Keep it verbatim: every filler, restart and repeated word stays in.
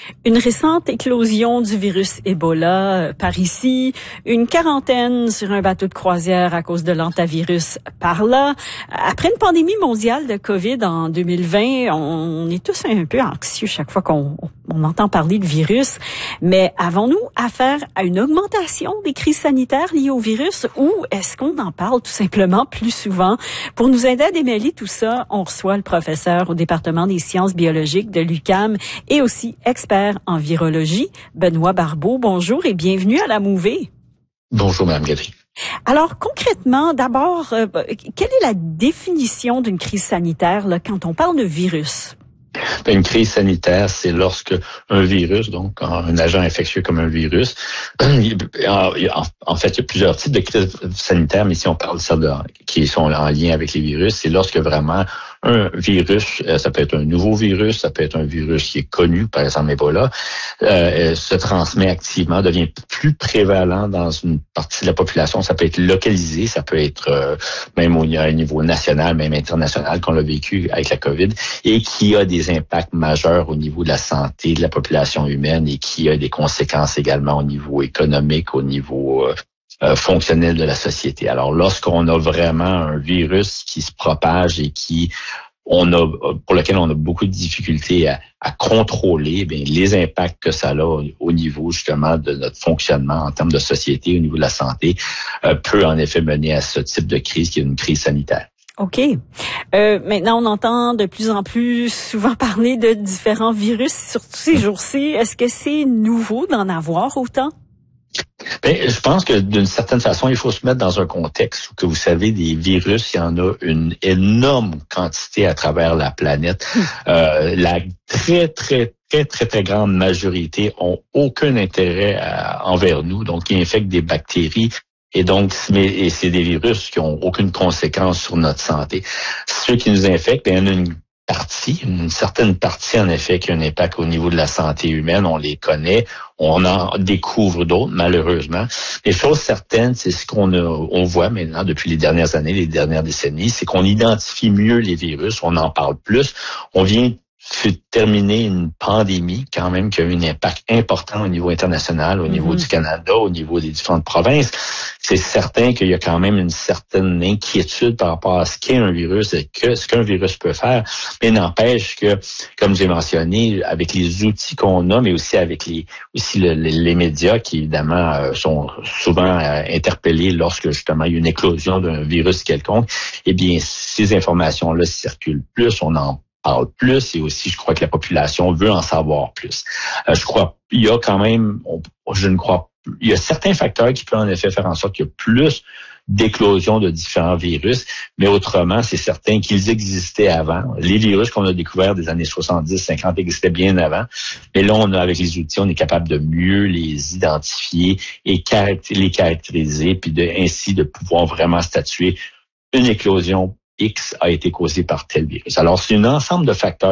Une récente éclosion du virus Ebola par ici, une quarantaine sur un bateau de croisière à cause de l'hantavirus par là. Après une pandémie mondiale de COVID en deux mille vingt, on est tous un peu anxieux chaque fois qu'on on entend parler de virus. Mais avons-nous affaire à une augmentation des crises sanitaires liées au virus ou est-ce qu'on en parle tout simplement plus souvent? Pour nous aider à démêler tout ça, on reçoit le professeur au département des sciences biologiques de l'U Q A M et aussi expert en virologie, Benoît Barbeau. Bonjour et bienvenue à la Mouvée. Bonjour, Mme Gauthier. Alors, concrètement, d'abord, euh, quelle est la définition d'une crise sanitaire là, quand on parle de virus? Une crise sanitaire, c'est lorsque un virus, donc un agent infectieux comme un virus, en fait, il y a plusieurs types de crises sanitaires, mais si on parle de celles de, qui sont en lien avec les virus, c'est lorsque vraiment un virus, ça peut être un nouveau virus, ça peut être un virus qui est connu, par exemple Ebola, euh, se transmet activement, devient plus prévalent dans une partie de la population. Ça peut être localisé, ça peut être euh, même au à un niveau national, même international, qu'on l'a vécu avec la COVID, et qui a des impacts majeurs au niveau de la santé de la population humaine et qui a des conséquences également au niveau économique, au niveau euh, Euh, fonctionnel de la société. Alors, lorsqu'on a vraiment un virus qui se propage et qui on a pour lequel on a beaucoup de difficultés à, à contrôler, bien, les impacts que ça a au, au niveau justement de notre fonctionnement en termes de société, au niveau de la santé, euh, peut en effet mener à ce type de crise qui est une crise sanitaire. OK. Euh, maintenant, on entend de plus en plus souvent parler de différents virus, surtout ces jours-ci. Est-ce que c'est nouveau d'en avoir autant? Bien, je pense que d'une certaine façon, il faut se mettre dans un contexte où, que vous savez, des virus, il y en a une énorme quantité à travers la planète. Euh, la très, très, très, très, très grande majorité ont aucun intérêt à, envers nous, donc ils infectent des bactéries. Et donc, mais, et c'est des virus qui ont aucune conséquence sur notre santé. Ceux qui nous infectent, bien, il y en a une partie, une certaine partie, en effet, qui a un impact au niveau de la santé humaine. On les connaît. On en découvre d'autres, malheureusement. Les choses certaines, c'est ce qu'on a, on voit maintenant depuis les dernières années, les dernières décennies, c'est qu'on identifie mieux les virus, on en parle plus. On vient de terminer une pandémie, quand même, qui a eu un impact important au niveau international, au niveau mm-hmm. du Canada, au niveau des différentes provinces. C'est certain qu'il y a quand même une certaine inquiétude par rapport à ce qu'est un virus et que, ce qu'un virus peut faire. Mais n'empêche que, comme j'ai mentionné, avec les outils qu'on a, mais aussi avec les aussi le, les, les médias qui, évidemment, euh, sont souvent euh, interpellés lorsque, justement, il y a une éclosion d'un virus quelconque, eh bien, ces informations-là circulent plus, on en parle plus et aussi, je crois que la population veut en savoir plus. Euh, je crois il y a quand même, on, je ne crois il y a certains facteurs qui peuvent en effet faire en sorte qu'il y a plus d'éclosion de différents virus, mais autrement, c'est certain qu'ils existaient avant. Les virus qu'on a découverts des années soixante-dix, cinquante existaient bien avant, mais là, on a, avec les outils, on est capable de mieux les identifier et caractér- les caractériser, puis de, ainsi de pouvoir vraiment statuer une éclosion X a été causée par tel virus. Alors, c'est un ensemble de facteurs